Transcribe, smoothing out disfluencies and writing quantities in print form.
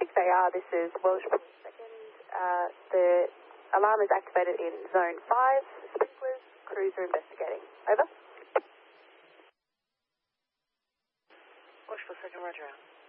think they are. This is Welsh Police Second. The alarm is activated in Zone 5. Sprinklers, crews are investigating. Over. Welsh Police Second, roger out.